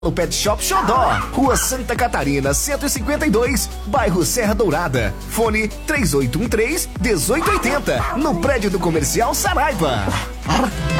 O Pet Shop Xodó, Rua Santa Catarina, 152, bairro Serra Dourada. Fone 3813-1880, no prédio do Comercial Saraiva.